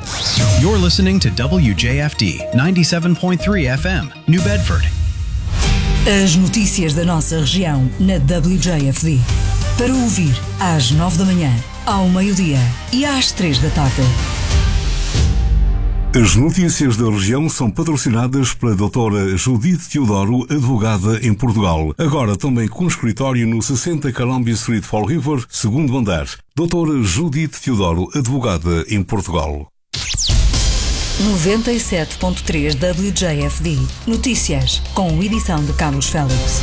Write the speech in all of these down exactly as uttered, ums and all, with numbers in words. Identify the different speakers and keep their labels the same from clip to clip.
Speaker 1: You're listening to W J F D ninety-seven point three F M, New Bedford.
Speaker 2: As notícias da nossa região na W J F D. Para ouvir às nove da manhã, ao meio-dia e às três da tarde.
Speaker 3: As notícias da região são patrocinadas pela doutora Judite Teodoro, advogada em Portugal. Agora também com escritório no sessenta Columbia Street, Fall River, segundo andar. doutora Judite Teodoro, advogada em Portugal.
Speaker 2: noventa e sete ponto três W J F D. Notícias, com edição de Carlos Félix.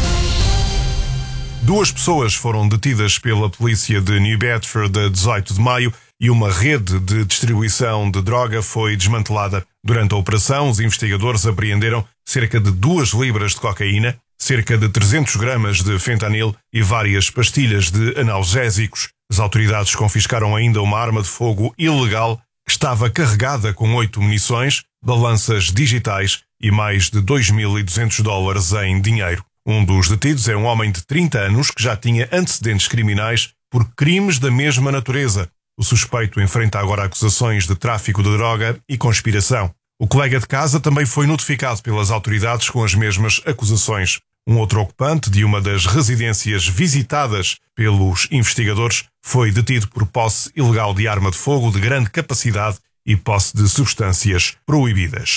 Speaker 4: Duas pessoas foram detidas pela polícia de New Bedford a dezoito de maio e uma rede de distribuição de droga foi desmantelada. Durante a operação, os investigadores apreenderam cerca de duas libras de cocaína, cerca de trezentos gramas de fentanil e várias pastilhas de analgésicos. As autoridades confiscaram ainda uma arma de fogo ilegal que estava carregada com oito munições, balanças digitais e mais de dois mil e duzentos dólares em dinheiro. Um dos detidos é um homem de trinta anos que já tinha antecedentes criminais por crimes da mesma natureza. O suspeito enfrenta agora acusações de tráfico de droga e conspiração. O colega de casa também foi notificado pelas autoridades com as mesmas acusações. Um outro ocupante de uma das residências visitadas pelos investigadores foi detido por posse ilegal de arma de fogo de grande capacidade e posse de substâncias proibidas.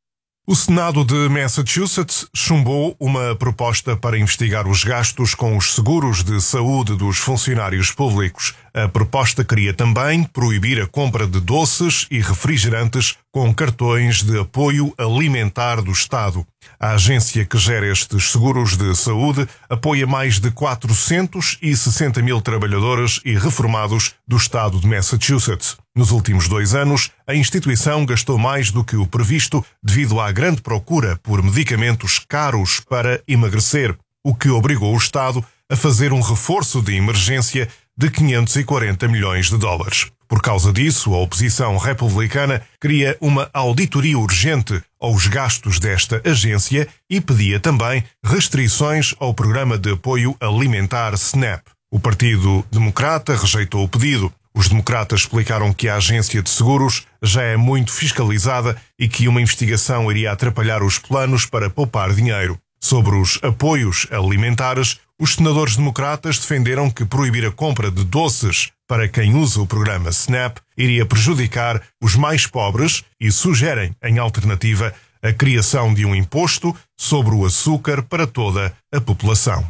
Speaker 4: O Senado de Massachusetts chumbou uma proposta para investigar os gastos com os seguros de saúde dos funcionários públicos. A proposta queria também proibir a compra de doces e refrigerantes com cartões de apoio alimentar do Estado. A agência que gera estes seguros de saúde apoia mais de quatrocentos e sessenta mil trabalhadores e reformados do Estado de Massachusetts. Nos últimos dois anos, a instituição gastou mais do que o previsto devido à grande procura por medicamentos caros para emagrecer, o que obrigou o Estado a fazer um reforço de emergência de quinhentos e quarenta milhões de dólares. Por causa disso, a oposição republicana queria uma auditoria urgente aos gastos desta agência e pedia também restrições ao programa de apoio alimentar SNAP. O Partido Democrata rejeitou o pedido. Os democratas explicaram que a agência de seguros já é muito fiscalizada e que uma investigação iria atrapalhar os planos para poupar dinheiro. Sobre os apoios alimentares, os senadores democratas defenderam que proibir a compra de doces para quem usa o programa SNAP iria prejudicar os mais pobres e sugerem, em alternativa, a criação de um imposto sobre o açúcar para toda a população.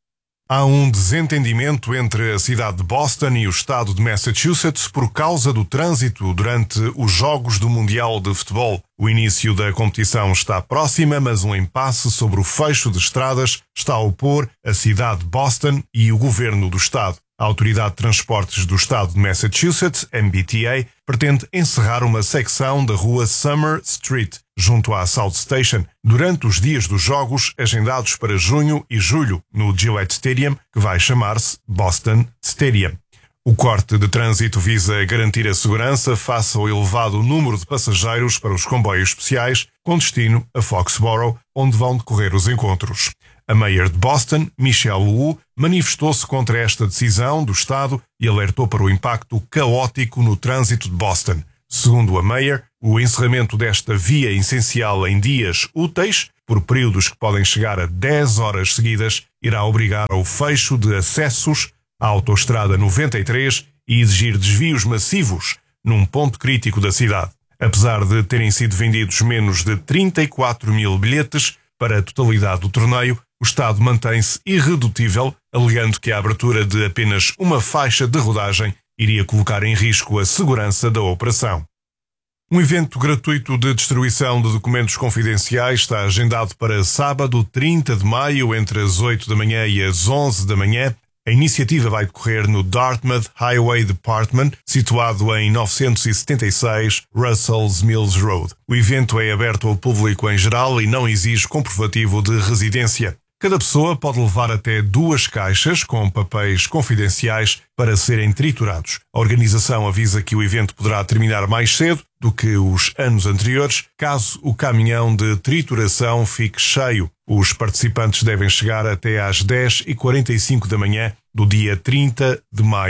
Speaker 4: Há um desentendimento entre a cidade de Boston e o estado de Massachusetts por causa do trânsito durante os Jogos do Mundial de Futebol. O início da competição está próxima, mas um impasse sobre o fecho de estradas está a opor a cidade de Boston e o governo do estado. A Autoridade de Transportes do Estado de Massachusetts, M B T A, pretende encerrar uma secção da rua Summer Street, junto à South Station, durante os dias dos jogos agendados para junho e julho no Gillette Stadium, que vai chamar-se Boston Stadium. O corte de trânsito visa garantir a segurança face ao elevado número de passageiros para os comboios especiais com destino a Foxborough, onde vão decorrer os encontros. A Mayor de Boston, Michelle Wu, manifestou-se contra esta decisão do Estado e alertou para o impacto caótico no trânsito de Boston. Segundo a Mayor, o encerramento desta via essencial em dias úteis, por períodos que podem chegar a dez horas seguidas, irá obrigar ao fecho de acessos à Autoestrada noventa e três e exigir desvios massivos num ponto crítico da cidade. Apesar de terem sido vendidos menos de trinta e quatro mil bilhetes para a totalidade do torneio, o Estado mantém-se irredutível, alegando que a abertura de apenas uma faixa de rodagem iria colocar em risco a segurança da operação. Um evento gratuito de distribuição de documentos confidenciais está agendado para sábado, trinta de maio, entre as oito da manhã e as onze da manhã. A iniciativa vai decorrer no Dartmouth Highway Department, situado em novecentos e setenta e seis Russell's Mills Road. O evento é aberto ao público em geral e não exige comprovativo de residência. Cada pessoa pode levar até duas caixas com papéis confidenciais para serem triturados. A organização avisa que o evento poderá terminar mais cedo do que os anos anteriores, caso o caminhão de trituração fique cheio. Os participantes devem chegar até às dez e quarenta e cinco da manhã do dia trinta de maio.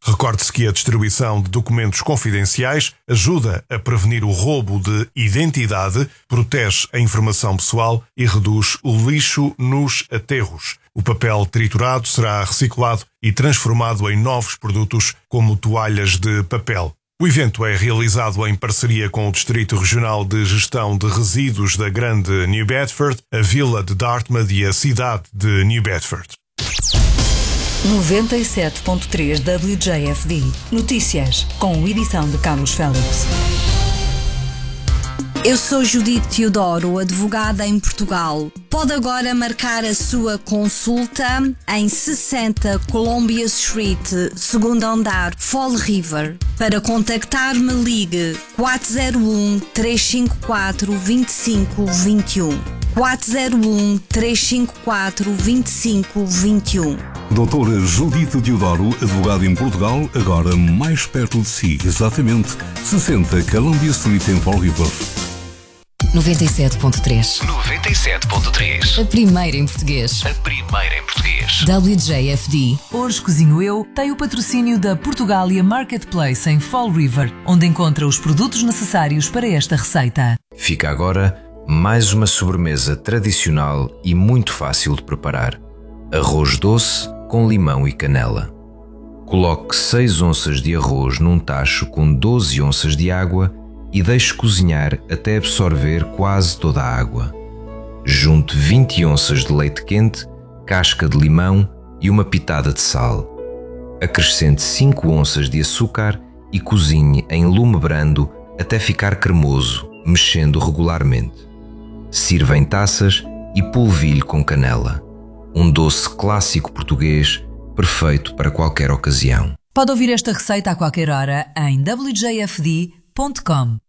Speaker 4: Recorde-se que a distribuição de documentos confidenciais ajuda a prevenir o roubo de identidade, protege a informação pessoal e reduz o lixo nos aterros. O papel triturado será reciclado e transformado em novos produtos, como toalhas de papel. O evento é realizado em parceria com o Distrito Regional de Gestão de Resíduos da Grande New Bedford, a Vila de Dartmouth e a cidade de New Bedford.
Speaker 2: noventa e sete ponto três W J F D. Notícias, com edição de Carlos Félix.
Speaker 5: Eu sou Judite Teodoro, advogada em Portugal. Pode agora marcar a sua consulta em sessenta Columbia Street, segundo andar, Fall River. Para contactar-me, ligue quatro zero um, três cinco quatro, dois cinco dois um. quatro zero um, três cinco quatro, dois cinco dois um.
Speaker 3: Doutora Judite Teodoro, advogada em Portugal, agora mais perto de si, exatamente sessenta Columbia Street em Fall River.
Speaker 6: noventa e sete ponto três.
Speaker 7: noventa e sete ponto três.
Speaker 6: A primeira em português.
Speaker 7: A primeira em português.
Speaker 6: W J F D.
Speaker 8: Hoje Cozinho Eu tem o patrocínio da Portugália Marketplace em Fall River, onde encontra os produtos necessários para esta receita.
Speaker 9: Fica agora mais uma sobremesa tradicional e muito fácil de preparar. Arroz doce com limão e canela. Coloque seis onças de arroz num tacho com doze onças de água e deixe cozinhar até absorver quase toda a água. Junte vinte onças de leite quente, casca de limão e uma pitada de sal. Acrescente cinco onças de açúcar e cozinhe em lume brando até ficar cremoso, mexendo regularmente. Sirva em taças e polvilhe com canela. Um doce clássico português, perfeito para qualquer ocasião.
Speaker 8: Pode ouvir esta receita a qualquer hora em w j f d ponto com.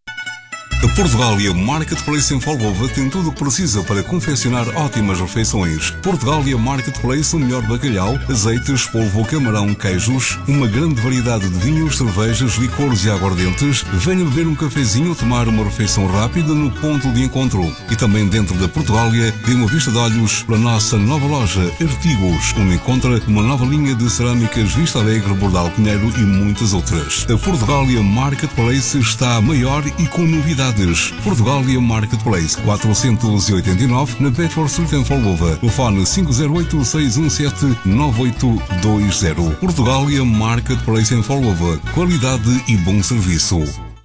Speaker 3: A Portugália Marketplace em Folgova tem tudo o que precisa para confeccionar ótimas refeições. Portugália Marketplace, o melhor bacalhau, azeites, polvo, camarão, queijos, uma grande variedade de vinhos, cervejas, licores e aguardentes. Venha beber um cafezinho ou tomar uma refeição rápida no ponto de encontro. E também dentro da Portugália, dê uma vista de olhos para a nossa nova loja Artigos, onde encontra uma nova linha de cerâmicas Vista Alegre, Bordal Pinheiro e muitas outras. A Portugália Marketplace está maior e com novidades. Portugália Marketplace, quatrocentos e oitenta e nove, na Bedford Street em Folgova. Telefone cinco zero oito, seis um sete, nove oito dois zero. Portugália Marketplace em Folgova. Qualidade e bom serviço.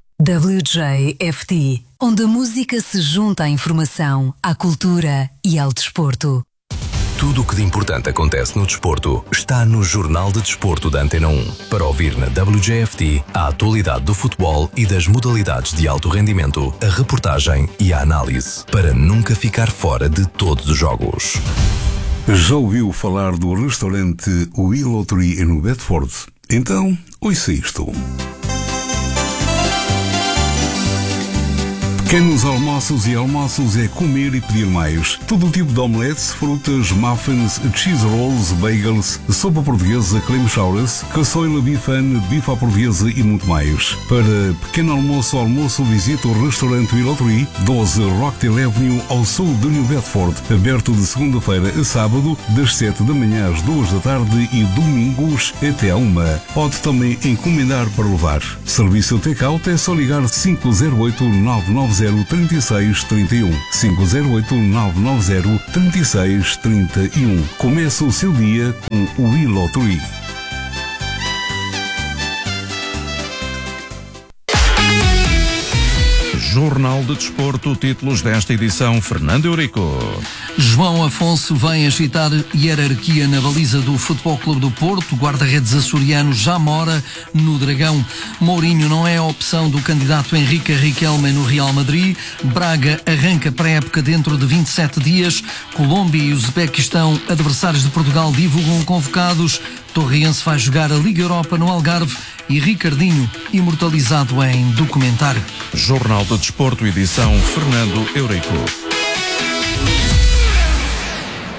Speaker 2: W J F D, onde a música se junta à informação, à cultura e ao desporto.
Speaker 7: Tudo o que de importante acontece no desporto está no Jornal de Desporto da Antena um. Para ouvir na W J F D a atualidade do futebol e das modalidades de alto rendimento, a reportagem e a análise, para nunca ficar fora de todos os jogos.
Speaker 3: Já ouviu falar do restaurante Willow Tree em Bedford? Então, ouça isto. Pequenos almoços e almoços é comer e pedir mais. Todo o tipo de omeletes, frutas, muffins, cheese rolls, bagels, sopa portuguesa, cream chowers, caçoila bifan, bife à portuguesa e muito mais. Para pequeno almoço ou almoço, visite o restaurante Willow Tree, doze Rockdale Avenue, ao sul de New Bedford, aberto de segunda-feira a sábado, das sete da manhã às duas da tarde e domingos até à uma. Pode também encomendar para levar. Serviço take-out é só ligar cinco zero oito, nove nove zero, três seis três um. cinco zero oito, nove nove zero, três seis três um. Começa o seu dia com o Willow Tree.
Speaker 10: Jornal de Desporto, títulos desta edição, Fernando Eurico.
Speaker 11: João Afonso vem agitar hierarquia na baliza do Futebol Clube do Porto. Guarda-redes açoriano já mora no Dragão. Mourinho não é a opção do candidato Henrique Riquelme no Real Madrid. Braga arranca pré-época dentro de vinte e sete dias. Colômbia e Uzbequistão, adversários de Portugal, divulgam convocados. Torriense vai jogar a Liga Europa no Algarve e Ricardinho imortalizado em documentário.
Speaker 10: Jornal de Desporto, edição Fernando Eurico.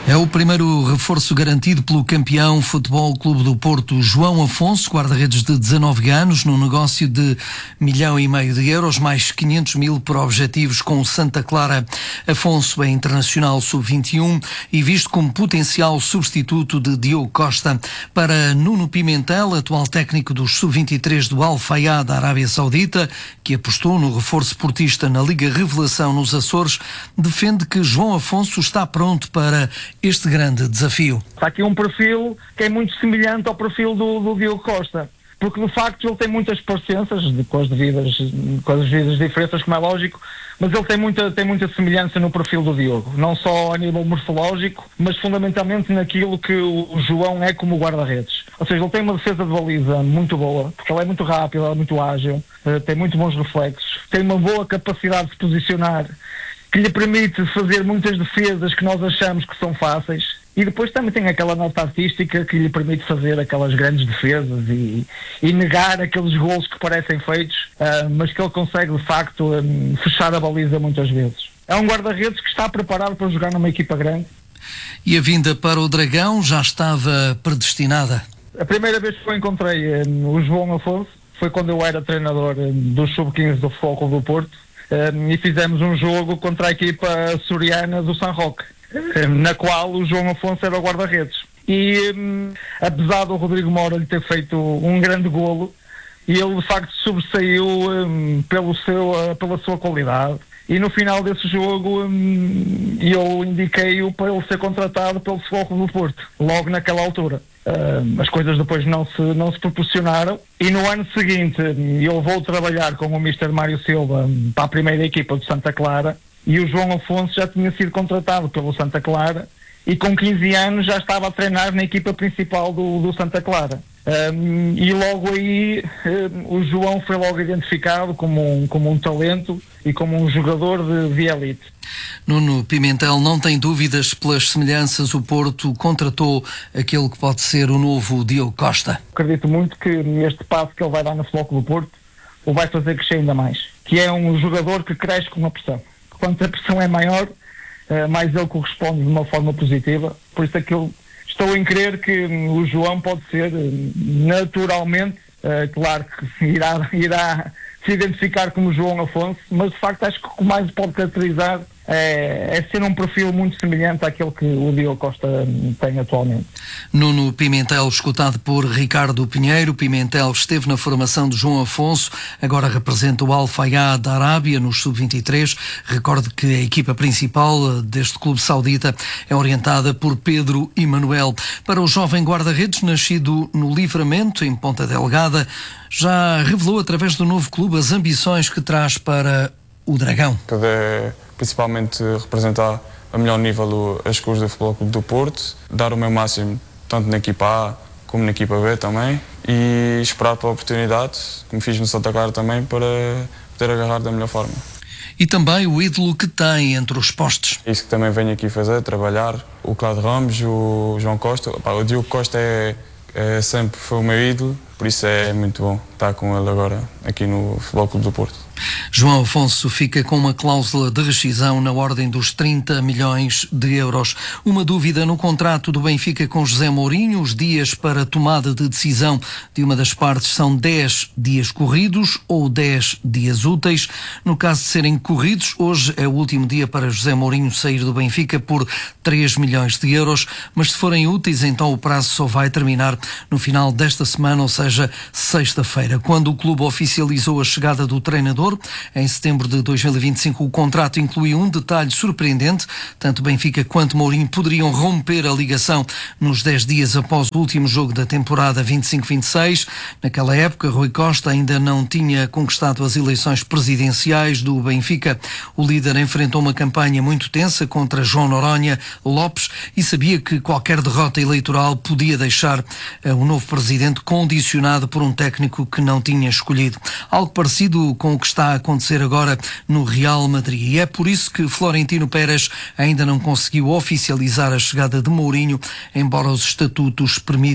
Speaker 11: É o primeiro reforço garantido pelo campeão Futebol Clube do Porto, João Afonso, guarda-redes de dezanove anos, num negócio de milhão e meio de euros, mais quinhentos mil por objetivos com o Santa Clara. Afonso é internacional sub vinte e um e visto como potencial substituto de Diogo Costa. Para Nuno Pimentel, atual técnico dos sub vinte e três do Al Fayad da Arábia Saudita, que apostou no reforço portista na Liga Revelação nos Açores, defende que João Afonso está pronto para este grande desafio.
Speaker 12: Está aqui um perfil que é muito semelhante ao perfil do, do Diogo Costa, porque de facto ele tem muitas parecenças, com as devidas, com as devidas diferenças, como é lógico, mas ele tem muita, tem muita semelhança no perfil do Diogo, não só a nível morfológico, mas fundamentalmente naquilo que o João é como guarda-redes. Ou seja, ele tem uma defesa de baliza muito boa, porque ele é muito rápido, é muito ágil, tem muito bons reflexos, tem uma boa capacidade de se posicionar, que lhe permite fazer muitas defesas que nós achamos que são fáceis, e depois também tem aquela nota artística que lhe permite fazer aquelas grandes defesas e, e negar aqueles golos que parecem feitos, uh, mas que ele consegue de facto um, fechar a baliza muitas vezes. É um guarda-redes que está preparado para jogar numa equipa grande.
Speaker 11: E a vinda para o Dragão já estava predestinada?
Speaker 12: A primeira vez que eu encontrei um, o João Afonso foi quando eu era treinador um, do sub quinze do Futebol Clube do Porto. Um, e fizemos um jogo contra a equipa açoriana do San Roque, um, na qual o João Afonso era o guarda-redes. E um, apesar do Rodrigo Moura lhe ter feito um grande golo, ele de facto sobressaiu um, pelo seu, uh, pela sua qualidade. E no final desse jogo um, eu indiquei-o para ele ser contratado pelo Futebol Clube do Porto, logo naquela altura. Uh, as coisas depois não se, não se proporcionaram e no ano seguinte eu vou trabalhar com o mister Mário Silva para a primeira equipa do Santa Clara e o João Afonso já tinha sido contratado pelo Santa Clara e com quinze anos já estava a treinar na equipa principal do, do Santa Clara. Um, e logo aí um, o João foi logo identificado como um, como um talento e como um jogador de, de elite.
Speaker 11: Nuno Pimentel, não tem dúvidas pelas semelhanças, o Porto contratou aquele que pode ser o novo Diogo Costa.
Speaker 12: Acredito muito que este passo que ele vai dar no Futebol Clube do Porto o vai fazer crescer ainda mais, que é um jogador que cresce com a pressão. Quanto a pressão é maior, uh, mais ele corresponde de uma forma positiva, por isso é que eu estou em crer que o João pode ser naturalmente, uh, claro que irá, irá se identificar como João Afonso, mas de facto acho que o que mais pode caracterizar é, é ser um perfil muito semelhante àquele que o Diogo Costa tem atualmente.
Speaker 11: Nuno Pimentel, escutado por Ricardo Pinheiro. Pimentel esteve na formação de João Afonso, agora representa o Al Fayad da Arábia nos sub vinte e três. Recorde que a equipa principal deste clube saudita é orientada por Pedro Emanuel. Para o jovem guarda-redes, nascido no Livramento, em Ponta Delgada, já revelou através do novo clube as ambições que traz para o Dragão.
Speaker 13: Poder principalmente representar a melhor nível as cores do Futebol Clube do Porto, dar o meu máximo tanto na equipa A como na equipa B também e esperar pela oportunidade, como fiz no Santa Clara também, para poder agarrar da melhor forma.
Speaker 11: E também o ídolo que tem entre os postes.
Speaker 13: Isso que também venho aqui fazer, trabalhar, o Cláudio Ramos, o João Costa, o Diogo Costa é, é, sempre foi o meu ídolo, por isso é muito bom estar com ele agora aqui no Futebol Clube do Porto.
Speaker 11: João Afonso fica com uma cláusula de rescisão na ordem dos trinta milhões de euros. Uma dúvida no contrato do Benfica com José Mourinho: os dias para tomada de decisão de uma das partes são dez dias corridos ou dez dias úteis. No caso de serem corridos, hoje é o último dia para José Mourinho sair do Benfica por três milhões de euros, mas se forem úteis, então o prazo só vai terminar no final desta semana, ou seja, sexta-feira, quando o clube oficializou a chegada do treinador. Em setembro de dois mil e vinte e cinco, o contrato inclui um detalhe surpreendente: tanto Benfica quanto Mourinho poderiam romper a ligação nos dez dias após o último jogo da temporada vinte e cinco vinte e seis. Naquela época, Rui Costa ainda não tinha conquistado as eleições presidenciais do Benfica. O líder enfrentou uma campanha muito tensa contra João Noronha Lopes e sabia que qualquer derrota eleitoral podia deixar uh, o novo presidente condicionado por um técnico que não tinha escolhido. Algo parecido com o que está a acontecer agora no Real Madrid. E é por isso que Florentino Pérez ainda não conseguiu oficializar a chegada de Mourinho, embora os estatutos permitam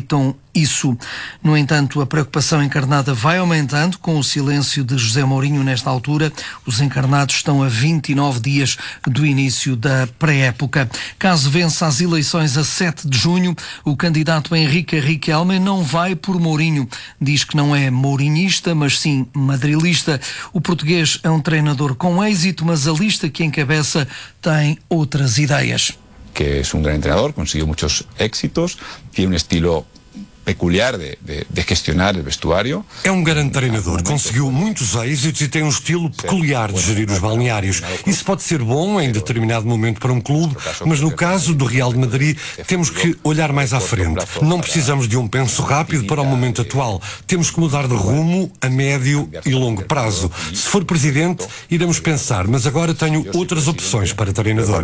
Speaker 11: isso. No entanto, a preocupação encarnada vai aumentando com o silêncio de José Mourinho nesta altura. Os encarnados estão a vinte e nove dias do início da pré-época. Caso vença as eleições a sete de junho, o candidato Henrique Riquelme não vai por Mourinho. Diz que não é mourinhista, mas sim madrilista. O português é um treinador com êxito, mas a lista que encabeça tem outras ideias.
Speaker 14: Que es un gran entrenador, consiguió muchos éxitos, tiene un estilo peculiar de, de, de gestionar el vestuário.
Speaker 15: É um grande treinador, conseguiu muitos êxitos e tem um estilo peculiar de gerir os balneários. Isso pode ser bom em determinado momento para um clube, mas no caso do Real de Madrid temos que olhar mais à frente. Não precisamos de um penso rápido para o momento atual. Temos que mudar de rumo a médio e longo prazo. Se for presidente, iremos pensar, mas agora tenho outras opções para treinador.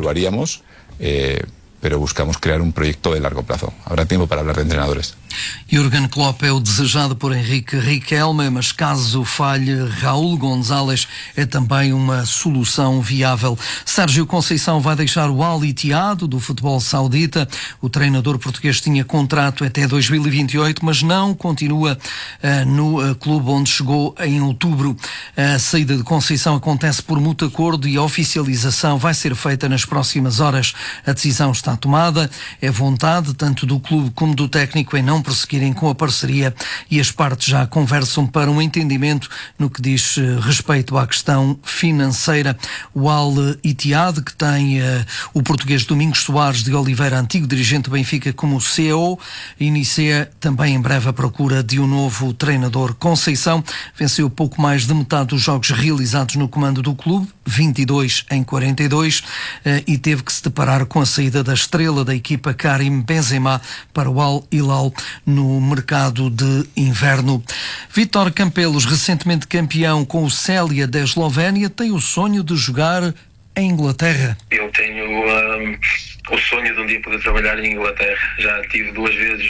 Speaker 14: Eh, pero buscamos crear un proyecto de largo plazo. Habrá tiempo para hablar de entrenadores.
Speaker 11: Jürgen Klopp é o desejado por Henrique Riquelme, mas caso falhe, Raul González é também uma solução viável. Sérgio Conceição vai deixar o Al Ittihad do futebol saudita. O treinador português tinha contrato até dois mil e vinte e oito, mas não continua uh, no uh, clube onde chegou em outubro. A saída de Conceição acontece por mútuo acordo e a oficialização vai ser feita nas próximas horas. A decisão está tomada. É vontade tanto do clube como do técnico em não prosseguirem com a parceria e as partes já conversam para um entendimento no que diz respeito à questão financeira. O Al Ittihad, que tem uh, o português Domingos Soares de Oliveira, antigo dirigente do Benfica, como C E O, inicia também em breve a procura de um novo treinador. Conceição venceu pouco mais de metade dos jogos realizados no comando do clube, vinte e dois em quarenta e dois, uh, e teve que se deparar com a saída da estrela da equipa Karim Benzema para o Al Hilal no mercado de inverno. Vítor Campelos, recentemente campeão com o Célia da Eslovénia, tem o sonho de jogar em Inglaterra.
Speaker 16: Eu tenho um, o sonho de um dia poder trabalhar em Inglaterra. Já tive duas vezes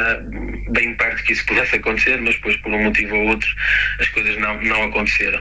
Speaker 16: uh, bem perto que isso pudesse acontecer, mas depois por um motivo ou outro as coisas não, não aconteceram.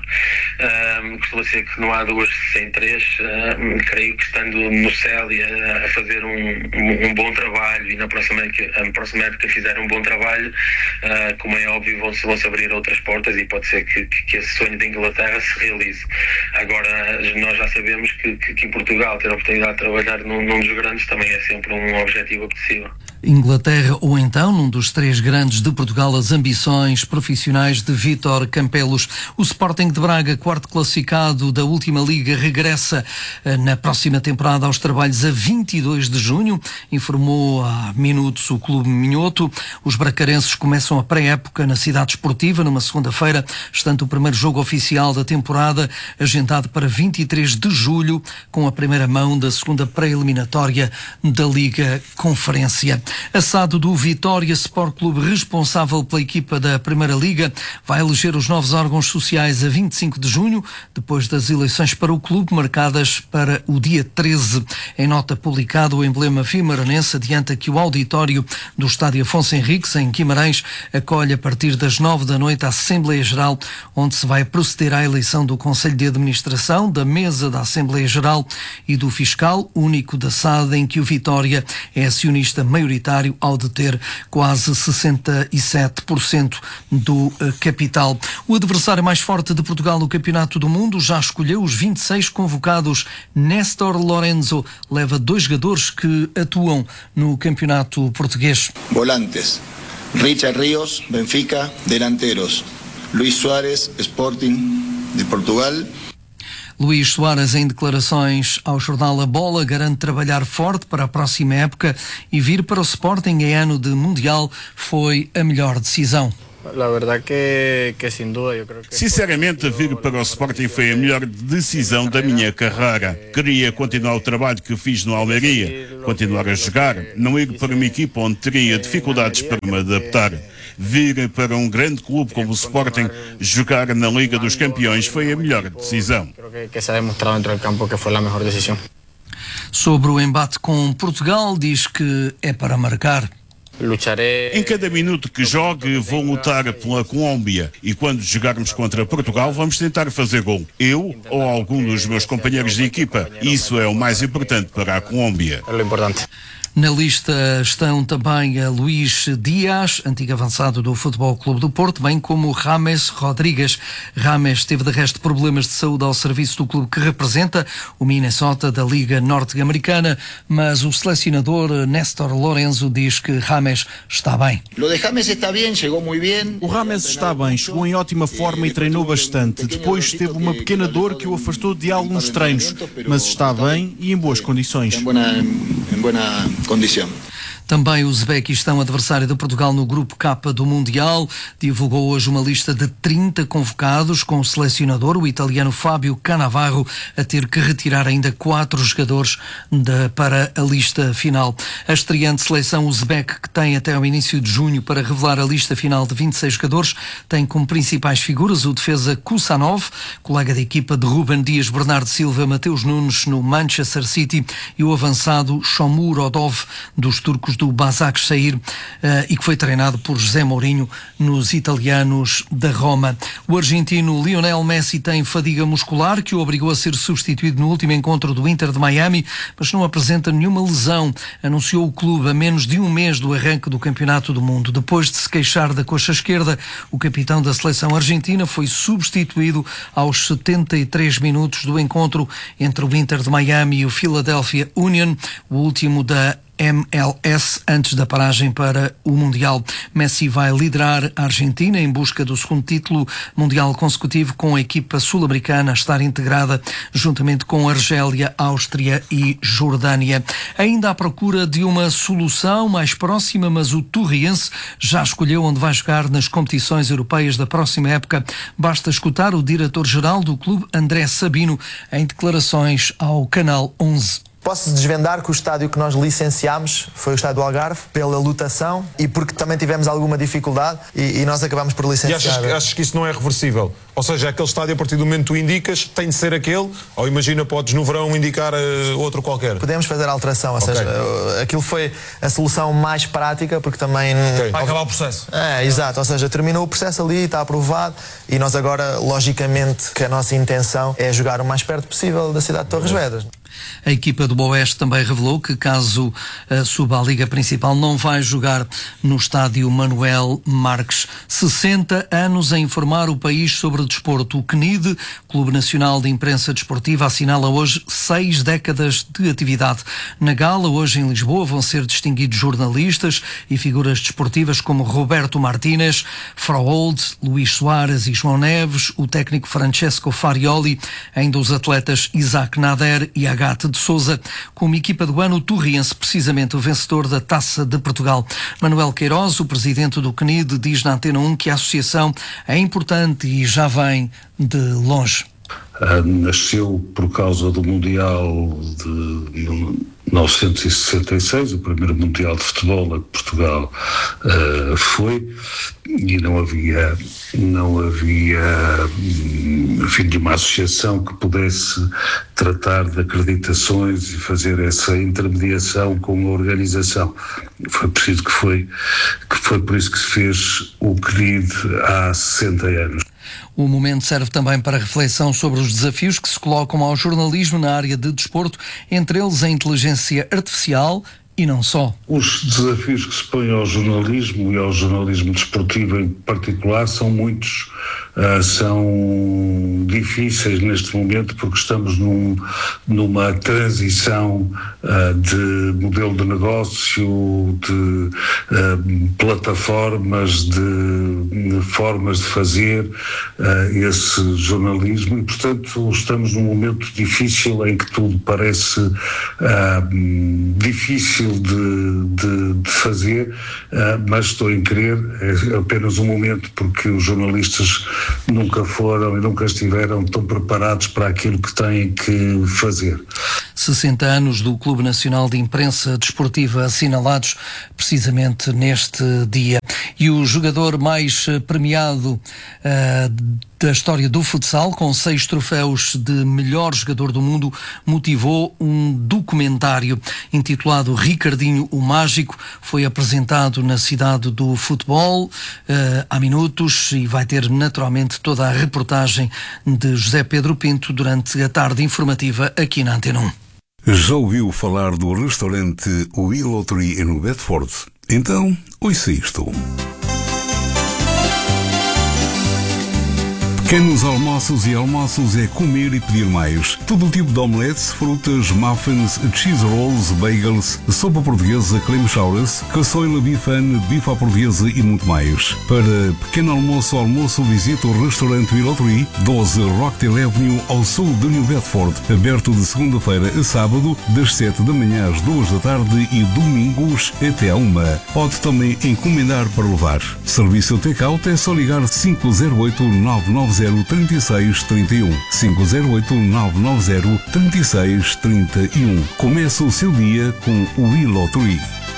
Speaker 16: Um, costuma ser que não há duas sem três. Uh, creio que estando no Célia a fazer um, um, um bom trabalho e na próxima época, na próxima época fizer um bom trabalho, uh, como é óbvio vão-se, vão-se abrir outras portas e pode ser que, que, que esse sonho da Inglaterra se realize. Agora, nós já sabemos que, que, que em Portugal ter a oportunidade de trabalhar num, num dos grandes também é sempre um objetivo apetecível.
Speaker 11: Inglaterra ou então, num dos três grandes de Portugal, as ambições profissionais de Vítor Campelos. O Sporting de Braga, quarto classificado da última liga, regressa na próxima temporada aos trabalhos a vinte e dois de junho, informou há minutos o Clube Minhoto. Os bracarenses começam a pré-época na cidade esportiva, numa segunda-feira, estando o primeiro jogo oficial da temporada agendado para vinte e três de julho, com a primeira mão da segunda pré-eliminatória da Liga Conferência. Assado do Vitória Sport Clube, responsável pela equipa da Primeira Liga, vai eleger os novos órgãos sociais a vinte e cinco de junho, depois das eleições para o clube marcadas para o dia treze. Em nota publicada, o emblema vimaranense adianta que o auditório do Estádio Afonso Henriques, em Guimarães, acolhe a partir das nove da noite a Assembleia Geral, onde se vai proceder à eleição do Conselho de Administração, da Mesa da Assembleia Geral e do Fiscal Único da S A D, em que o Vitória é acionista maioritário ao deter quase sessenta e sete por cento do capital. O adversário mais forte de Portugal no Campeonato do Mundo já escolheu os vinte e seis convocados. Néstor Lorenzo leva dois jogadores que atuam no Campeonato Português.
Speaker 17: Volantes: Richard Ríos, Benfica. Delanteros: Luís Soares, Sporting de Portugal.
Speaker 11: Luís Soares, em declarações ao jornal A Bola, garante trabalhar forte para a próxima época e vir para o Sporting em ano de Mundial foi a melhor decisão.
Speaker 18: Sinceramente, vir para o Sporting foi a melhor decisão da minha carreira. Queria continuar o trabalho que fiz no Almeria, continuar a jogar, não ir para uma equipa onde teria dificuldades para me adaptar. Vir para um grande clube como o Sporting, jogar na Liga dos Campeões foi a melhor decisão.
Speaker 11: Sobre o embate com Portugal, diz que é para marcar.
Speaker 18: Em cada minuto que jogue, vou lutar pela Colômbia e quando jogarmos contra Portugal vamos tentar fazer gol. Eu ou algum dos meus companheiros de equipa. Isso é o mais importante para a Colômbia.
Speaker 11: Na lista estão também a Luís Dias, antigo avançado do Futebol Clube do Porto, bem como James Rodrigues. James teve de resto problemas de saúde ao serviço do clube que representa, o Minnesota da Liga Norte-Americana, mas o selecionador Néstor Lorenzo diz que James está bem.
Speaker 19: Lo de James está bem, chegou muito bem.
Speaker 20: O James está bem, chegou em ótima forma e treinou bastante. Depois teve uma pequena dor que o afastou de alguns treinos, mas está bem e em boas condições.
Speaker 19: Em boa, em boa condição.
Speaker 11: Também o Uzbequistão, adversário de Portugal no Grupo K do Mundial, divulgou hoje uma lista de trinta convocados, com o selecionador, o italiano Fábio Cannavaro, a ter que retirar ainda quatro jogadores de, para a lista final. A estreante seleção uzbeque, que tem até ao início de junho para revelar a lista final de vinte e seis jogadores, tem como principais figuras o defesa Kusanov, colega de equipa de Ruben Dias, Bernardo Silva, Mateus Nunes no Manchester City, e o avançado Shomurodov dos turcos do Başakşehir, uh, e que foi treinado por José Mourinho nos italianos da Roma. O argentino Lionel Messi tem fadiga muscular que o obrigou a ser substituído no último encontro do Inter de Miami, mas não apresenta nenhuma lesão, anunciou o clube a menos de um mês do arranque do Campeonato do Mundo. Depois de se queixar da coxa esquerda, o capitão da seleção argentina foi substituído aos setenta e três minutos do encontro entre o Inter de Miami e o Philadelphia Union, o último da M L S antes da paragem para o Mundial. Messi vai liderar a Argentina em busca do segundo título mundial consecutivo, com a equipa sul-americana a estar integrada juntamente com Argélia, Áustria e Jordânia. Ainda à procura de uma solução mais próxima, mas o Torriense já escolheu onde vai jogar nas competições europeias da próxima época. Basta escutar o diretor-geral do clube, André Sabino, em declarações ao Canal onze.
Speaker 21: Posso desvendar que o estádio que nós licenciámos foi o estádio do Algarve, pela lotação e porque também tivemos alguma dificuldade e, e nós acabámos por licenciar.
Speaker 22: E achas que, achas que isso não é reversível? Ou seja, aquele estádio, a partir do momento que tu indicas, tem de ser aquele? Ou imagina, podes no verão indicar uh, outro qualquer?
Speaker 21: Podemos fazer a alteração, ou okay. seja, uh, aquilo foi a solução mais prática, porque também...
Speaker 22: Okay. Vai acabar o processo.
Speaker 21: É, exato, ou seja, terminou o processo ali, está aprovado e nós agora, logicamente, que a nossa intenção é jogar o mais perto possível da cidade de Torres Vedras.
Speaker 11: A equipa do Oeste também revelou que, caso uh, suba à Liga Principal, não vai jogar no estádio Manuel Marques. sessenta anos a informar o país sobre o desporto. O C N I D, Clube Nacional de Imprensa Desportiva, assinala hoje seis décadas de atividade. Na gala, hoje em Lisboa, vão ser distinguidos jornalistas e figuras desportivas como Roberto Martínez, Frohold, Luís Soares e João Neves, o técnico Francesco Farioli, ainda os atletas Isaac Nader e Agate de Sousa, como equipa do ano o Torriense, precisamente o vencedor da Taça de Portugal. Manuel Queiroz, o presidente do C N I D, diz na Antena um que a associação é importante e já vem de longe.
Speaker 23: Uh, nasceu por causa do Mundial de mil novecentos e sessenta e seis, o primeiro Mundial de Futebol a que Portugal uh, foi, e não havia, não havia enfim, de uma associação que pudesse tratar de acreditações e fazer essa intermediação com a organização. Foi preciso que foi, que foi por isso que se fez o C N I D há sessenta anos.
Speaker 11: O momento serve também para reflexão sobre os desafios que se colocam ao jornalismo na área de desporto, entre eles a inteligência artificial e não só.
Speaker 23: Os desafios que se põem ao jornalismo e ao jornalismo desportivo em particular são muitos, uh, são difíceis neste momento porque estamos num, numa transição uh, de modelo de negócio, de uh, plataformas, de, de formas de fazer uh, esse jornalismo e, portanto, estamos num momento difícil em que tudo parece uh, difícil De, de, de fazer, uh, mas estou em crer, é apenas um momento porque os jornalistas nunca foram e nunca estiveram tão preparados para aquilo que têm que fazer.
Speaker 11: sessenta anos do Clube Nacional de Imprensa Desportiva assinalados precisamente neste dia. E o jogador mais premiado uh, da história do futsal, com seis troféus de melhor jogador do mundo, motivou um documentário intitulado Ricardinho o Mágico. Foi apresentado na cidade do futebol uh, há minutos e vai ter naturalmente toda a reportagem de José Pedro Pinto durante a tarde informativa aqui na Antena um.
Speaker 3: Já ouviu falar do restaurante Willow Tree no Bedford? Então, ouça isto. Pequenos almoços e almoços é comer e pedir mais. Todo o tipo de omeletes, frutas, muffins, cheese rolls, bagels, sopa portuguesa, clam chowders, caçoila bifane, bife à portuguesa e muito mais. Para pequeno almoço ou almoço, visita o restaurante Willow Tree, doze Rockdale Avenue, ao sul de New Bedford. Aberto de segunda-feira a sábado, das sete da manhã às duas da tarde e domingos até à uma. Pode também encomendar para levar. Serviço take-out é só ligar cinco zero oito, nove nove zero, três seis três um. cinco zero oito, nove nove zero, três seis três um. Começa o seu dia com o Willow Tree.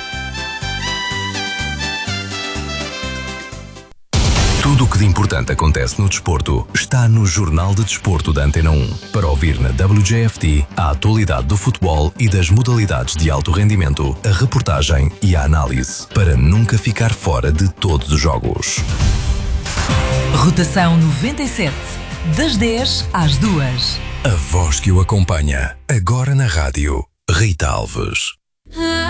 Speaker 7: Tudo o que de importante acontece no desporto está no Jornal de Desporto da Antena um. Para ouvir na W J F T a atualidade do futebol e das modalidades de alto rendimento, a reportagem e a análise, para nunca ficar fora de todos os jogos.
Speaker 8: Rotação noventa e sete, das dez às duas.
Speaker 7: A voz que o acompanha, agora na rádio, Rita Alves.